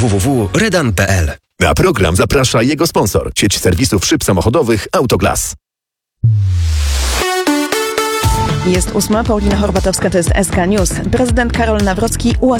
www.redan.pl. Na program zaprasza jego sponsor, sieć serwisów szyb samochodowych Autoglas. Jest 8, Paulina Horbatowska, to jest SK News. Prezydent Karol Nawrocki ułaskawił